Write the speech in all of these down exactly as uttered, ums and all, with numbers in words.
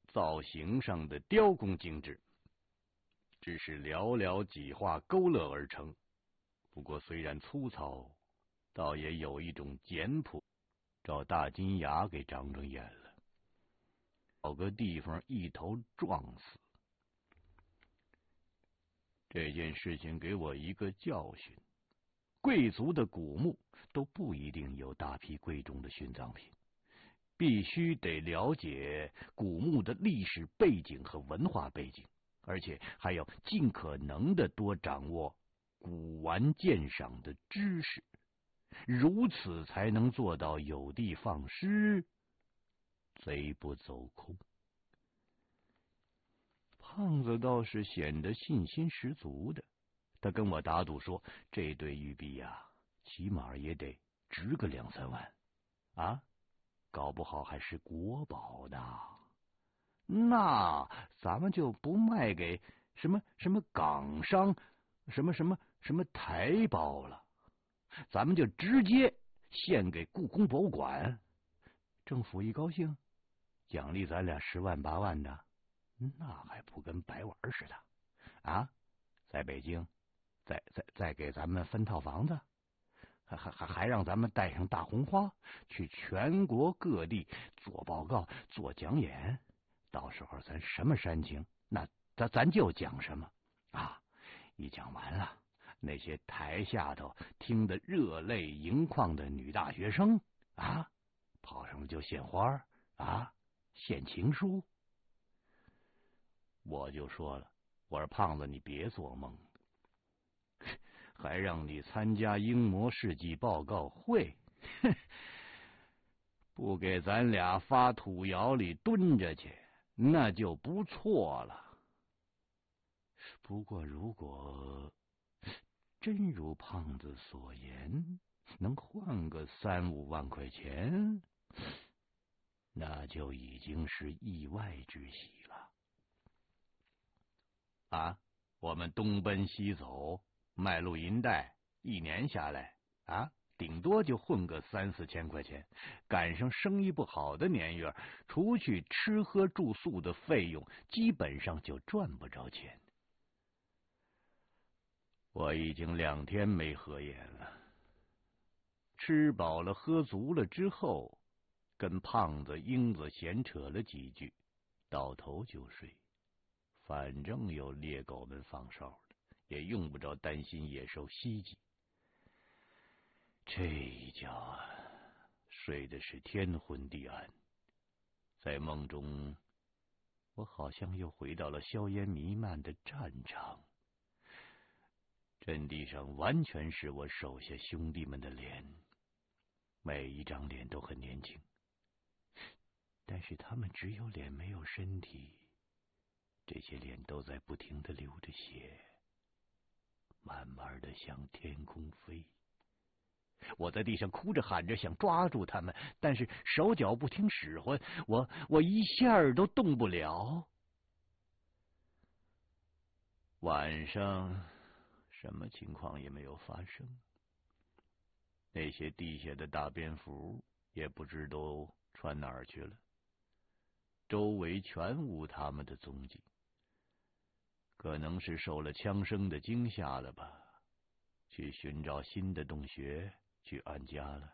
造型上的雕工精致，只是寥寥几画勾勒而成。不过虽然粗糙，倒也有一种简朴，照大金牙给长成眼了，找个地方一头撞死。这件事情给我一个教训：贵族的古墓都不一定有大批贵重的殉葬品，必须得了解古墓的历史背景和文化背景，而且还要尽可能的多掌握古玩鉴赏的知识，如此才能做到有的放矢，贼不走空。胖子倒是显得信心十足的，他跟我打赌说，这对玉璧呀，起码也得值个两三万啊，搞不好还是国宝呢。那咱们就不卖给什么什么港商，什么什么什么台胞了，咱们就直接献给故宫博物馆。政府一高兴，奖励咱俩十万八万的，那还不跟白玩似的啊！在北京，再再再给咱们分套房子，还还还还让咱们带上大红花，去全国各地做报告、做讲演。到时候咱什么煽情，那咱咱就讲什么啊！一讲完了，那些台下头听得热泪盈眶的女大学生啊，跑上了就献花啊，献情书。我就说了，我说胖子，你别做梦，还让你参加英模事迹报告会，不给咱俩发土窑里蹲着去，那就不错了。不过如果真如胖子所言，能换个三五万块钱，那就已经是意外之喜了。啊，我们东奔西走卖录音带，一年下来啊，顶多就混个三四千块钱，赶上生意不好的年月，除去吃喝住宿的费用，基本上就赚不着钱。我已经两天没合眼了，吃饱了喝足了之后，跟胖子英子闲扯了几句，倒头就睡。反正有猎狗们放哨的，也用不着担心野兽袭击。这一觉啊，睡的是天昏地暗。在梦中，我好像又回到了硝烟弥漫的战场，阵地上完全是我手下兄弟们的脸，每一张脸都很年轻，但是他们只有脸没有身体。这些脸都在不停的流着血，慢慢的向天空飞。我在地上哭着喊着想抓住他们，但是手脚不听使唤，我我一下都动不了。晚上什么情况也没有发生，那些地下的大蝙蝠也不知都传哪儿去了，周围全无他们的踪迹。可能是受了枪声的惊吓了吧，去寻找新的洞穴，去安家了。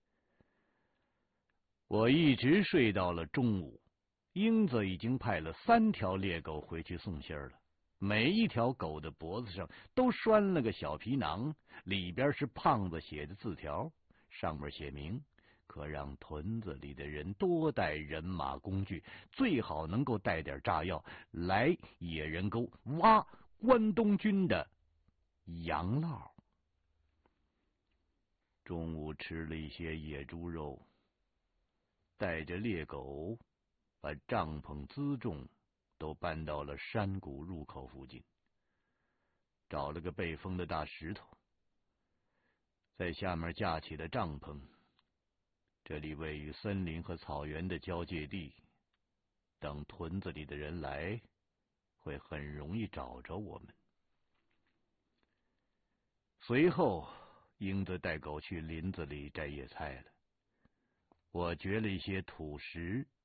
我一直睡到了中午，英子已经派了三条猎狗回去送信儿了，每一条狗的脖子上都拴了个小皮囊，里边是胖子写的字条，上面写明可让屯子里的人多带人马工具，最好能够带点炸药来野人沟挖关东军的羊酪。中午吃了一些野猪肉，带着猎狗把帐篷辎重都搬到了山谷入口附近，找了个背风的大石头，在下面架起了帐篷。这里位于森林和草原的交界地，等屯子里的人来，会很容易找着我们。随后，英子带狗去林子里摘野菜了。我掘了一些土石，